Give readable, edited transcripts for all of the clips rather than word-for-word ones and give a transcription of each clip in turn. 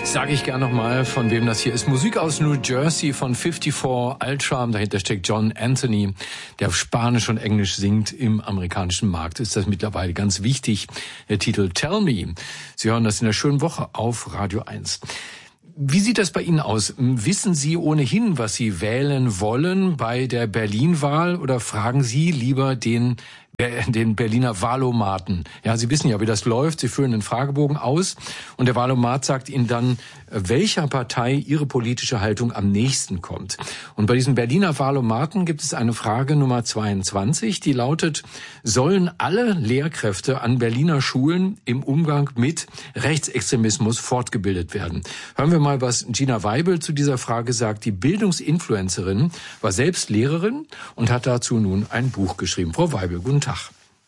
Sage ich gern nochmal, von wem das hier ist. Musik aus New Jersey von 54 Ultra. Dahinter steckt John Anthony, der auf Spanisch und Englisch singt. Im amerikanischen Markt ist das mittlerweile ganz wichtig. Der Titel Tell Me. Sie hören das in der schönen Woche auf Radio 1. Wie sieht das bei Ihnen aus? Wissen Sie ohnehin, was Sie wählen wollen bei der Berlin-Wahl, oder fragen Sie lieber den Berliner Wahlomaten? Ja, Sie wissen ja, wie das läuft. Sie füllen den Fragebogen aus und der Wahlomat sagt Ihnen dann, welcher Partei Ihre politische Haltung am nächsten kommt. Und bei diesem Berliner Wahlomaten gibt es eine Frage Nummer 22, die lautet: Sollen alle Lehrkräfte an Berliner Schulen im Umgang mit Rechtsextremismus fortgebildet werden? Hören wir mal, was Gina Weibel zu dieser Frage sagt. Die Bildungsinfluencerin war selbst Lehrerin und hat dazu nun ein Buch geschrieben. Frau Weibel, guten Tag.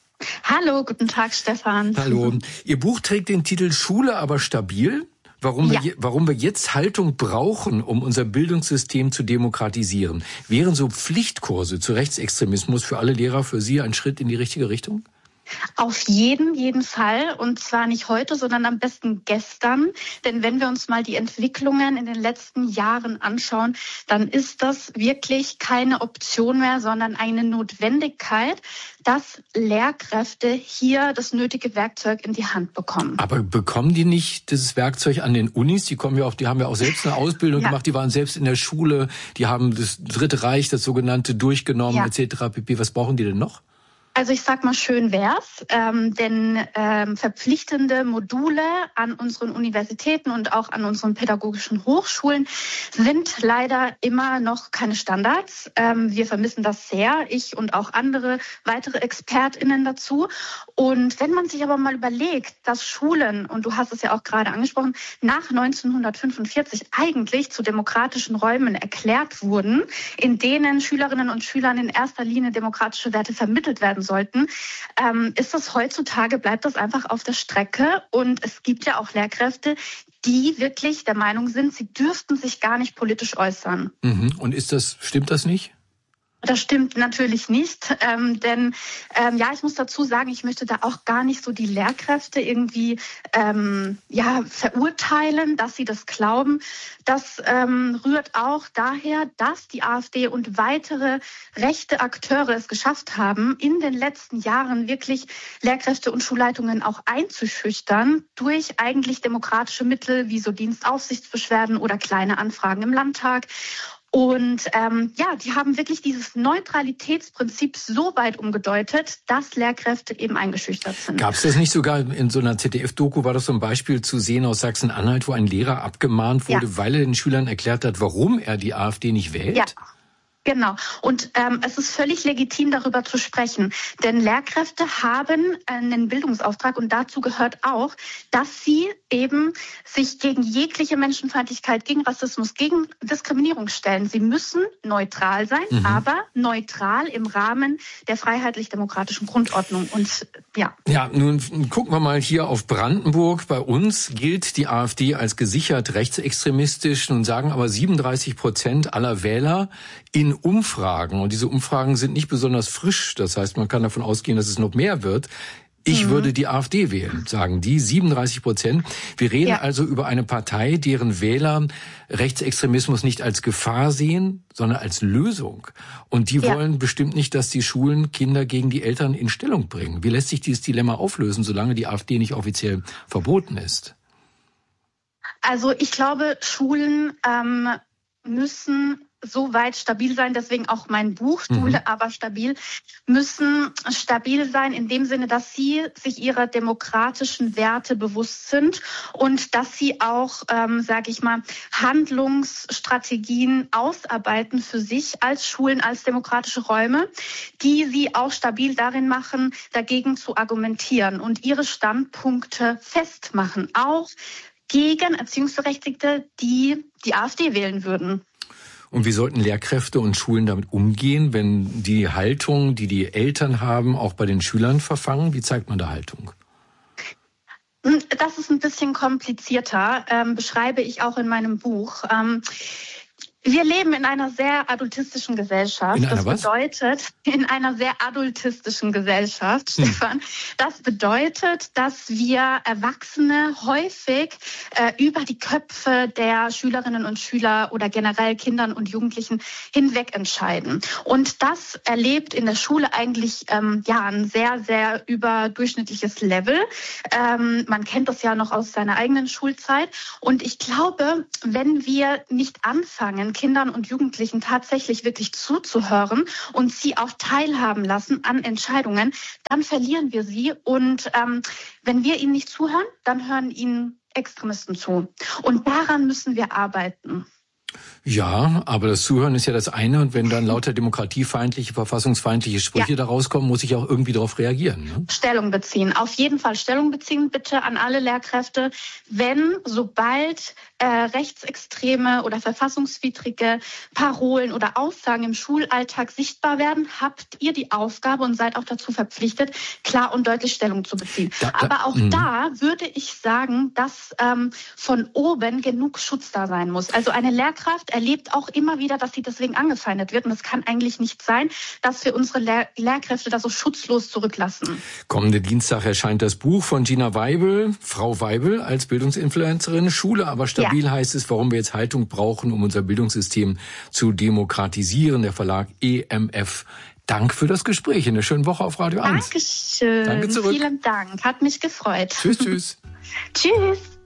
Hallo, guten Tag, Stefan. Hallo. Ihr Buch trägt den Titel Schule aber stabil. Warum wir jetzt Haltung brauchen, um unser Bildungssystem zu demokratisieren. Wären so Pflichtkurse zu Rechtsextremismus für alle Lehrer für Sie ein Schritt in die richtige Richtung? Auf jeden Fall, und zwar nicht heute, sondern am besten gestern. Denn wenn wir uns mal die Entwicklungen in den letzten Jahren anschauen, dann ist das wirklich keine Option mehr, sondern eine Notwendigkeit, dass Lehrkräfte hier das nötige Werkzeug in die Hand bekommen. Aber bekommen die nicht dieses Werkzeug an den Unis? Die haben ja auch selbst eine Ausbildung gemacht, die waren selbst in der Schule, die haben das Dritte Reich, das sogenannte, durchgenommen, etc. pp. Was brauchen die denn noch? Also ich sag mal, schön wär's, denn verpflichtende Module an unseren Universitäten und auch an unseren pädagogischen Hochschulen sind leider immer noch keine Standards. Wir vermissen das sehr, ich und auch andere weitere ExpertInnen dazu. Und wenn man sich aber mal überlegt, dass Schulen, und du hast es ja auch gerade angesprochen, nach 1945 eigentlich zu demokratischen Räumen erklärt wurden, in denen Schülerinnen und Schülern in erster Linie demokratische Werte vermittelt werden sollten, ist das heutzutage, bleibt das einfach auf der Strecke. Und es gibt ja auch Lehrkräfte, die wirklich der Meinung sind, sie dürften sich gar nicht politisch äußern. Und stimmt das nicht? Das stimmt natürlich nicht, denn ich muss dazu sagen, ich möchte da auch gar nicht so die Lehrkräfte irgendwie verurteilen, dass sie das glauben. Das rührt auch daher, dass die AfD und weitere rechte Akteure es geschafft haben, in den letzten Jahren wirklich Lehrkräfte und Schulleitungen auch einzuschüchtern durch eigentlich demokratische Mittel wie so Dienstaufsichtsbeschwerden oder kleine Anfragen im Landtag. Und die haben wirklich dieses Neutralitätsprinzip so weit umgedeutet, dass Lehrkräfte eben eingeschüchtert sind. Gab es das nicht sogar in so einer ZDF-Doku, war das so ein Beispiel zu sehen aus Sachsen-Anhalt, wo ein Lehrer abgemahnt wurde, weil er den Schülern erklärt hat, warum er die AfD nicht wählt? Ja. Genau. Und es ist völlig legitim, darüber zu sprechen. Denn Lehrkräfte haben einen Bildungsauftrag und dazu gehört auch, dass sie eben sich gegen jegliche Menschenfeindlichkeit, gegen Rassismus, gegen Diskriminierung stellen. Sie müssen neutral sein, aber neutral im Rahmen der freiheitlich-demokratischen Grundordnung. Und Ja, nun gucken wir mal hier auf Brandenburg. Bei uns gilt die AfD als gesichert rechtsextremistisch. Nun sagen aber 37% aller Wähler in Umfragen, und diese Umfragen sind nicht besonders frisch, das heißt, man kann davon ausgehen, dass es noch mehr wird. Ich würde die AfD wählen, sagen die 37%. Wir reden also über eine Partei, deren Wähler Rechtsextremismus nicht als Gefahr sehen, sondern als Lösung. Und die wollen bestimmt nicht, dass die Schulen Kinder gegen die Eltern in Stellung bringen. Wie lässt sich dieses Dilemma auflösen, solange die AfD nicht offiziell verboten ist? Also ich glaube, Schulen müssen so weit stabil sein, deswegen auch mein Buch, Schule aber stabil, müssen stabil sein in dem Sinne, dass sie sich ihrer demokratischen Werte bewusst sind und dass sie auch, Handlungsstrategien ausarbeiten für sich als Schulen, als demokratische Räume, die sie auch stabil darin machen, dagegen zu argumentieren und ihre Standpunkte festmachen, auch gegen Erziehungsberechtigte, die die AfD wählen würden. Und wie sollten Lehrkräfte und Schulen damit umgehen, wenn die Haltung, die die Eltern haben, auch bei den Schülern verfangen? Wie zeigt man da Haltung? Das ist ein bisschen komplizierter, beschreibe ich auch in meinem Buch. Wir leben in einer sehr adultistischen Gesellschaft. In einer sehr adultistischen Gesellschaft, Stefan. Das bedeutet, dass wir Erwachsene häufig über die Köpfe der Schülerinnen und Schüler oder generell Kindern und Jugendlichen hinweg entscheiden. Und das erlebt in der Schule eigentlich ein sehr, sehr überdurchschnittliches Level. Man kennt das ja noch aus seiner eigenen Schulzeit. Und ich glaube, wenn wir nicht anfangen, Kindern und Jugendlichen tatsächlich wirklich zuzuhören und sie auch teilhaben lassen an Entscheidungen, dann verlieren wir sie. Und wenn wir ihnen nicht zuhören, dann hören ihnen Extremisten zu. Und daran müssen wir arbeiten. Ja, aber das Zuhören ist ja das eine. Und wenn dann lauter demokratiefeindliche, verfassungsfeindliche Sprüche da rauskommen, muss ich auch irgendwie darauf reagieren. Ne? Stellung beziehen. Auf jeden Fall Stellung beziehen, bitte an alle Lehrkräfte. Sobald rechtsextreme oder verfassungswidrige Parolen oder Aussagen im Schulalltag sichtbar werden, habt ihr die Aufgabe und seid auch dazu verpflichtet, klar und deutlich Stellung zu beziehen. Aber auch da würde ich sagen, dass von oben genug Schutz da sein muss. Also eine Lehrkraft erlebt auch immer wieder, dass sie deswegen angefeindet wird. Und es kann eigentlich nicht sein, dass wir unsere Lehrkräfte da so schutzlos zurücklassen. Kommenden Dienstag erscheint das Buch von Gina Weibel, Frau Weibel als Bildungsinfluencerin. Schule aber stabil heißt es, warum wir jetzt Haltung brauchen, um unser Bildungssystem zu demokratisieren. Der Verlag EMF. Dank für das Gespräch. Eine schöne Woche auf Radio 1. Dankeschön. Danke zurück. Vielen Dank. Hat mich gefreut. Tschüss, tschüss. Tschüss.